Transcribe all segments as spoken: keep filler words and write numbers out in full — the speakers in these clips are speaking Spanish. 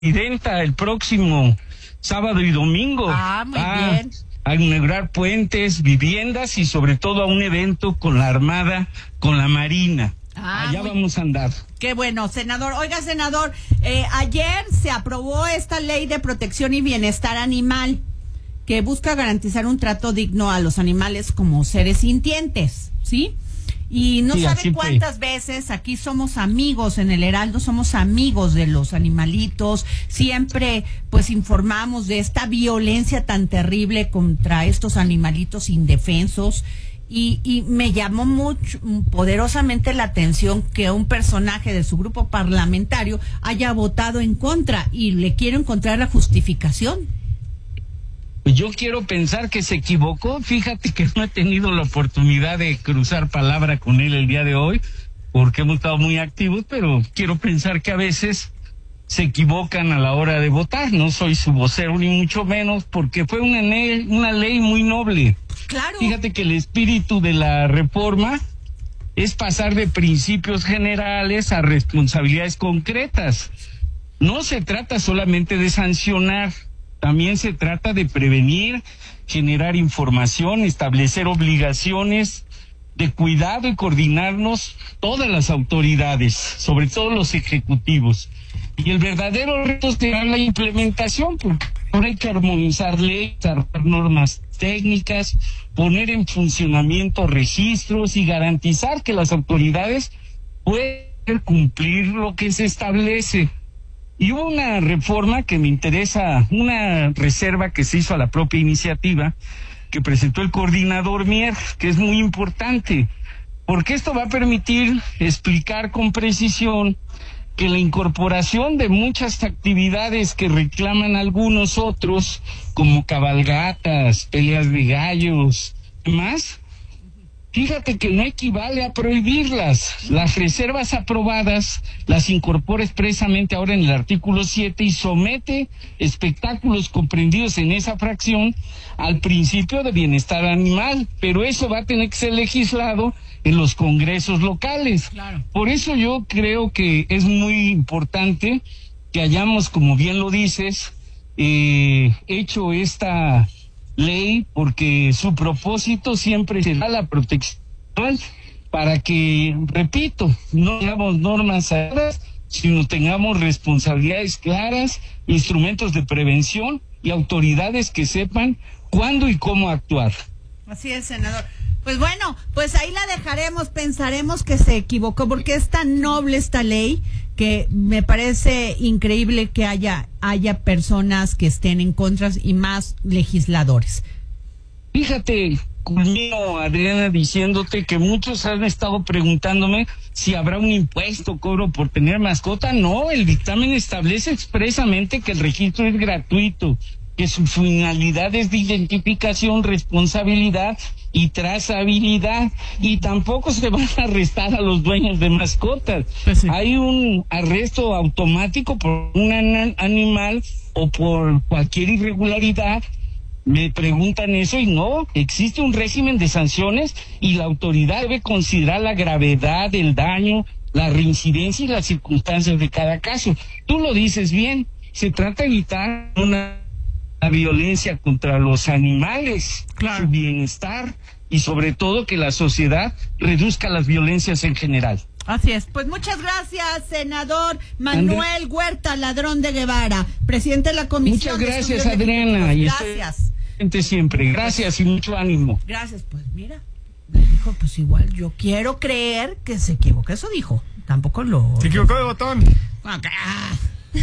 presidenta el próximo sábado y domingo. Ah, muy a, bien. A inaugurar puentes, viviendas y sobre todo a un evento con la Armada, con la Marina. Ah, Allá muy... vamos a andar. Qué bueno, senador. Oiga, senador, eh, ayer se aprobó esta ley de protección y bienestar animal que busca garantizar un trato digno a los animales como seres sintientes, ¿sí? Y no sí, sabe cuántas fue. veces aquí somos amigos, en el Heraldo somos amigos de los animalitos, siempre pues informamos de esta violencia tan terrible contra estos animalitos indefensos y, y me llamó mucho, poderosamente la atención que un personaje de su grupo parlamentario haya votado en contra y le quiero encontrar la justificación. Yo quiero pensar que se equivocó. Fíjate que no he tenido la oportunidad de cruzar palabra con él el día de hoy, porque hemos estado muy activos, pero quiero pensar que a veces se equivocan a la hora de votar. No soy su vocero ni mucho menos, porque fue una, ne- una ley muy noble. Claro. Fíjate que el espíritu de la reforma es pasar de principios generales a responsabilidades concretas. No se trata solamente de sancionar. También se trata de prevenir, generar información, establecer obligaciones de cuidado y coordinarnos todas las autoridades, sobre todo los ejecutivos. Y el verdadero reto es tener la implementación, porque ahora hay que armonizar leyes, armar normas técnicas, poner en funcionamiento registros y garantizar que las autoridades puedan cumplir lo que se establece. Y hubo una reforma que me interesa, una reserva que se hizo a la propia iniciativa, que presentó el coordinador Mier, que es muy importante, porque esto va a permitir explicar con precisión que la incorporación de muchas actividades que reclaman algunos otros, como cabalgatas, peleas de gallos, demás, fíjate que no equivale a prohibirlas. Las reservas aprobadas las incorpora expresamente ahora en el artículo siete y somete espectáculos comprendidos en esa fracción al principio de bienestar animal, pero eso va a tener que ser legislado en los congresos locales. Claro. Por eso yo creo que es muy importante que hayamos, como bien lo dices, eh, hecho esta ley, porque su propósito siempre será la protección para que, repito, no hagamos normas cerradas, sino tengamos responsabilidades claras, instrumentos de prevención y autoridades que sepan cuándo y cómo actuar. Así es, senador. Pues bueno, pues ahí la dejaremos, pensaremos que se equivocó, porque es tan noble esta ley que me parece increíble que haya haya personas que estén en contra y más legisladores. Fíjate, culmino, Adriana, diciéndote que muchos han estado preguntándome si habrá un impuesto, cobro por tener mascota. No, el dictamen establece expresamente que el registro es gratuito, que su finalidad es de identificación, responsabilidad y trazabilidad, y tampoco se van a arrestar a los dueños de mascotas. Pues sí. Hay un arresto automático por un an- animal o por cualquier irregularidad. Me preguntan eso y no, existe un régimen de sanciones y la autoridad debe considerar la gravedad del daño, la reincidencia y las circunstancias de cada caso. Tú lo dices bien, se trata de evitar una la violencia contra los animales, claro, su bienestar y sobre todo que la sociedad reduzca las violencias en general. Así es. Pues muchas gracias, senador Manuel André. Huerta Ladrón de Guevara, presidente de la Comisión. Muchas gracias, Adriana. Y gracias. Estoy siempre. Gracias y mucho ánimo. Gracias. Pues mira, dijo, pues igual yo quiero creer que se equivocó. Eso dijo. Tampoco lo... Se equivocó de botón. Ah.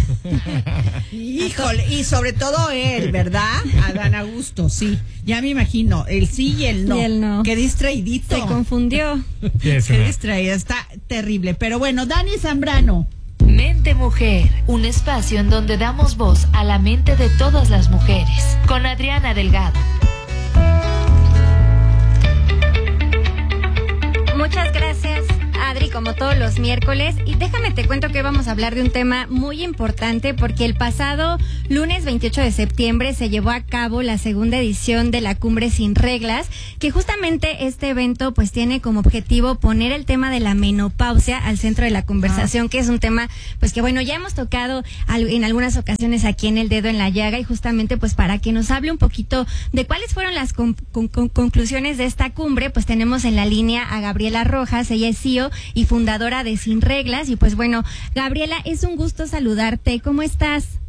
Híjole, y sobre todo él, ¿verdad? Adán Augusto, sí. Ya me imagino, el sí y el no. Y el no. Qué distraidito. Se confundió. Qué distraído, está terrible. Pero bueno, Dani Zambrano. Mente Mujer, un espacio en donde damos voz a la mente de todas las mujeres. Con Adriana Delgado. Muchas gracias Adri, como todos los miércoles, y déjame te cuento que vamos a hablar de un tema muy importante porque el pasado lunes veintiocho de septiembre se llevó a cabo la segunda edición de la Cumbre Sin Reglas, que justamente este evento pues tiene como objetivo poner el tema de la menopausia al centro de la conversación, ah. que es un tema pues que bueno, ya hemos tocado al, en algunas ocasiones aquí en El Dedo en la Llaga, y justamente pues para que nos hable un poquito de cuáles fueron las con, con, con, conclusiones de esta cumbre, pues tenemos en la línea a Gabriela Rojas. Ella es C E O y fundadora de Sin Reglas. Y pues bueno, Gabriela, es un gusto saludarte. ¿Cómo estás?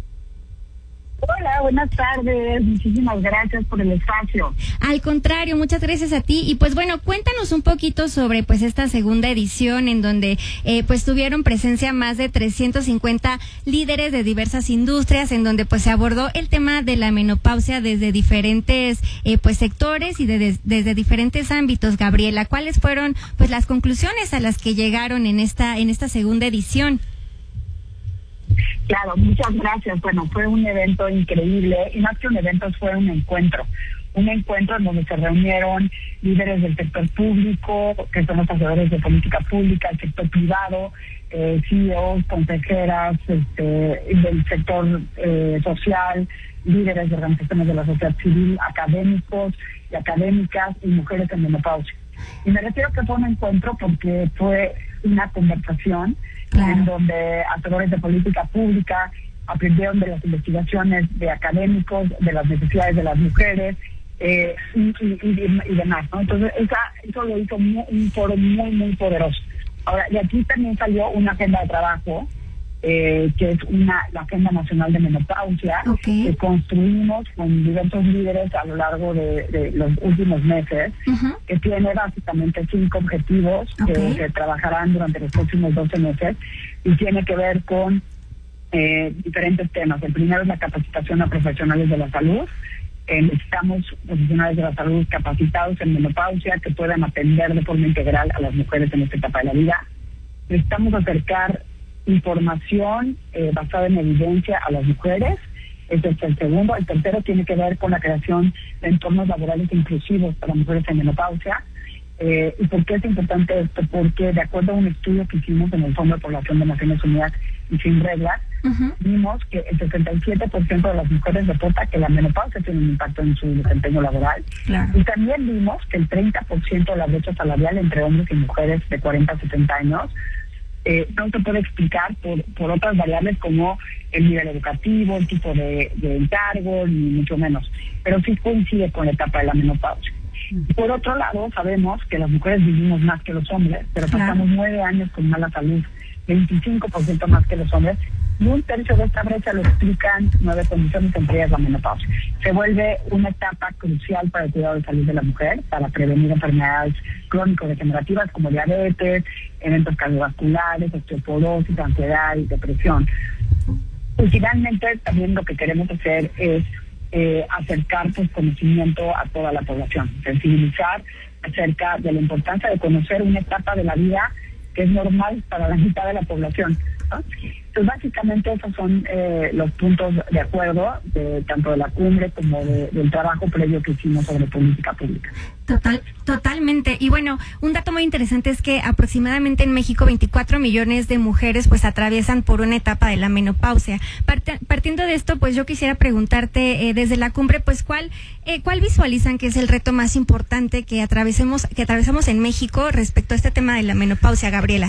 Hola, buenas tardes. Muchísimas gracias por el espacio. Al contrario, muchas gracias a ti. Y pues bueno, cuéntanos un poquito sobre pues esta segunda edición en donde eh, pues tuvieron presencia más de trescientos cincuenta líderes de diversas industrias, en donde pues se abordó el tema de la menopausia desde diferentes eh, pues sectores y de, de, desde diferentes ámbitos. Gabriela, ¿cuáles fueron pues las conclusiones a las que llegaron en esta en esta segunda edición? Claro, muchas gracias. Bueno, fue un evento increíble, y más que un evento fue un encuentro. Un encuentro en donde se reunieron líderes del sector público, que son los hacedores de política pública, el sector privado, eh, C E Os, consejeras, este, del sector eh, social, líderes de organizaciones de la sociedad civil, académicos y académicas y mujeres en menopausia. Y me refiero que fue un encuentro porque fue una conversación, claro, en donde hacedores de política pública aprendieron de las investigaciones de académicos, de las necesidades de las mujeres eh, y, y, y, y demás, ¿no? Entonces, esa, eso lo hizo muy, un foro muy, muy poderoso. Ahora, y aquí también salió una agenda de trabajo, eh, que es una la Agenda Nacional de Menopausia, okay, que construimos con diversos líderes a lo largo de, de los últimos meses, uh-huh, que tiene básicamente cinco objetivos, okay, que se trabajarán durante los próximos doce meses, y tiene que ver con eh, diferentes temas. El primero es la capacitación a profesionales de la salud. Eh, necesitamos profesionales de la salud capacitados en menopausia que puedan atender de forma integral a las mujeres en esta etapa de la vida. Necesitamos acercar información eh, basada en evidencia a las mujeres. Ese es el segundo. El tercero tiene que ver con la creación de entornos laborales inclusivos para mujeres en menopausia. Eh, ¿Y por qué es importante esto? Porque de acuerdo a un estudio que hicimos en el Fondo de Población de Naciones Unidas y Sin Reglas, uh-huh, vimos que el sesenta y siete por ciento de las mujeres reporta que la menopausia tiene un impacto en su desempeño laboral. Claro. Y también vimos que el treinta por ciento de la brecha salarial entre hombres y mujeres de cuarenta a setenta años Eh, no se puede explicar por, por otras variables como el nivel educativo, el tipo de, de encargo, ni mucho menos, pero sí coincide con la etapa de la menopausia. Uh-huh. Por otro lado, sabemos que las mujeres vivimos más que los hombres, pero claro, pasamos nueve años con mala salud, veinticinco por ciento más que los hombres, y un tercio de esta brecha lo explican nueve condiciones, entre ellas la menopausia. Se vuelve una etapa crucial para el cuidado de salud de la mujer, para prevenir enfermedades crónico-degenerativas como diabetes, eventos cardiovasculares, osteoporosis, ansiedad y depresión. Y finalmente también lo que queremos hacer es eh, acercar pues, conocimiento a toda la población, sensibilizar acerca de la importancia de conocer una etapa de la vida que es normal para la mitad de la población, ¿no? Entonces, básicamente esos son eh, los puntos de acuerdo de tanto de la cumbre como de, del trabajo previo que hicimos sobre política pública. Total, totalmente. Y bueno, un dato muy interesante es que aproximadamente en México veinticuatro millones de mujeres pues atraviesan por una etapa de la menopausia. Part, partiendo de esto, pues yo quisiera preguntarte eh, desde la cumbre, pues cuál eh, cuál visualizan que es el reto más importante que atravesemos que atravesamos en México respecto a este tema de la menopausia, Gabriela.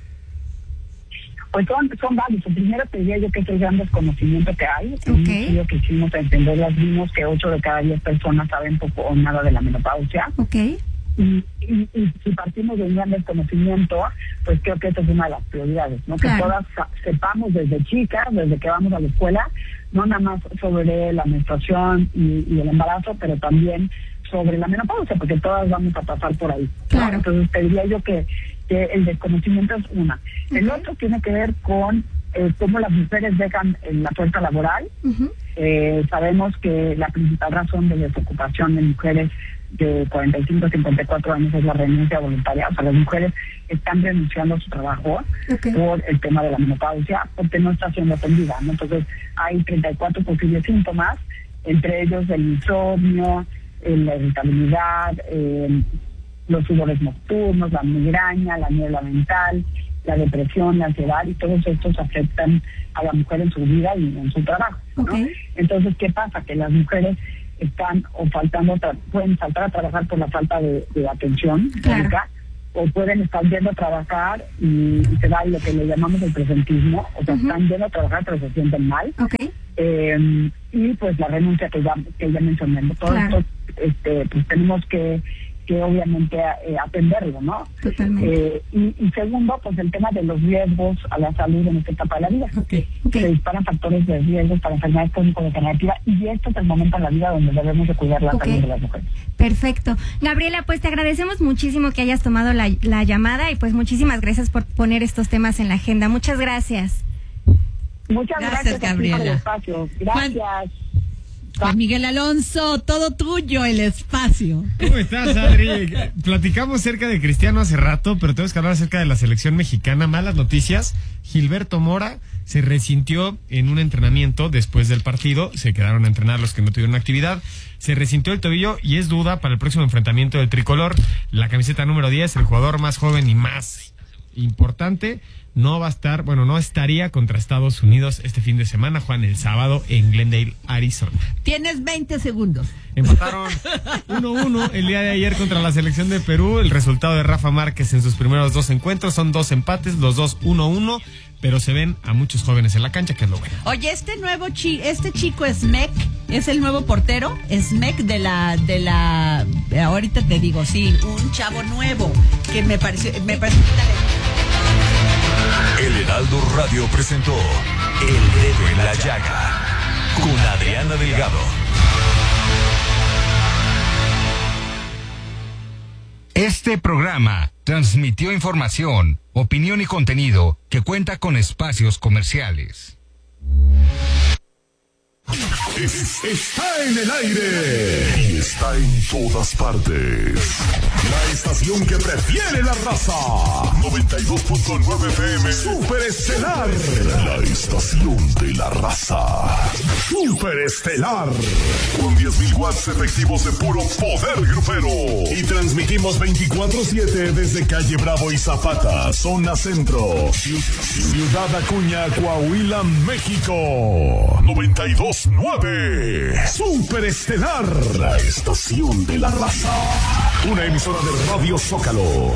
Pues son, son varios. El primero te diría yo que es el gran desconocimiento que hay. En un estudio que hicimos a entenderlas, vimos que ocho de cada diez personas saben poco o nada de la menopausia. Okay. Y, y, y si partimos de un gran desconocimiento, pues creo que esa es una de las prioridades, ¿no? Claro. Que todas sepamos desde chicas, desde que vamos a la escuela, no nada más sobre la menstruación y, y el embarazo, pero también sobre la menopausia, porque todas vamos a pasar por ahí, ¿no? Claro. Entonces te diría yo que que el desconocimiento es una. Uh-huh. El otro tiene que ver con eh, cómo las mujeres dejan en la fuerza laboral. Uh-huh. Eh, sabemos que la principal razón de desocupación en mujeres de cuarenta y cinco a cincuenta y cuatro años es la renuncia voluntaria. O sea, las mujeres están renunciando a su trabajo, okay, por el tema de la menopausia, porque no está siendo atendida, ¿no? Entonces, hay treinta y cuatro posibles síntomas, entre ellos el insomnio, la irritabilidad, eh, los sudores nocturnos, la migraña, la niebla mental, la depresión, la ansiedad, y todos estos afectan a la mujer en su vida y en su trabajo, ¿no? Okay. Entonces, ¿qué pasa? Que las mujeres están o faltando, pueden faltar a trabajar por la falta de, de atención claro. médica, o pueden estar yendo a trabajar y, y se da lo que le llamamos el presentismo, o sea, uh-huh. están yendo a trabajar pero se sienten mal. Okay. Eh, y pues la renuncia que ya, que ya mencioné. Todo claro. esto, este, pues tenemos que que obviamente eh, atenderlo, ¿no? Totalmente. Eh, y, y segundo, pues el tema de los riesgos a la salud en esta etapa de la vida. Okay. Okay. Se disparan factores de riesgos para enfermedades crónico-degenerativas y este es el momento en la vida donde debemos de cuidar la okay. salud de las mujeres. Perfecto. Gabriela, pues te agradecemos muchísimo que hayas tomado la, la llamada y pues muchísimas gracias por poner estos temas en la agenda. Muchas gracias. Muchas gracias, gracias Gabriela. Por el espacio. Gracias. Juan. Juan Miguel Alonso, todo tuyo, el espacio. ¿Cómo estás, Adri? Platicamos cerca de Cristiano hace rato, pero tenemos que hablar acerca de la selección mexicana. Malas noticias. Gilberto Mora se resintió en un entrenamiento después del partido. Se quedaron a entrenar los que no tuvieron actividad. Se resintió el tobillo y es duda para el próximo enfrentamiento del tricolor. La camiseta número diez, el jugador más joven y más importante, no va a estar, bueno, no estaría contra Estados Unidos este fin de semana, Juan, el sábado en Glendale, Arizona. Tienes veinte segundos. Empataron uno uno el día de ayer contra la selección de Perú. El resultado de Rafa Márquez en sus primeros dos encuentros son dos empates, los dos uno uno, pero se ven a muchos jóvenes en la cancha, que es lo bueno. Oye, este nuevo chi este chico Smek es el nuevo portero, Smek de la de la ahorita te digo, sí, un chavo nuevo que me pareció me pareció El Heraldo Radio presentó El Dedo en la Llaga con Adriana Delgado. Este programa transmitió información, opinión y contenido que cuenta con espacios comerciales. Es, está en el aire y está en todas partes. La estación que prefiere la raza. noventa y dos punto nueve F M Super Estelar. La estación de la raza. Super Estelar. Con diez mil watts efectivos de puro poder grupero. Y transmitimos veinticuatro siete desde Calle Bravo y Zapata, zona centro. Ciudad Acuña, Coahuila, México. noventa y dos punto nueve Super Estelar, la estación de la raza. Una emisora de Radio Zócalo.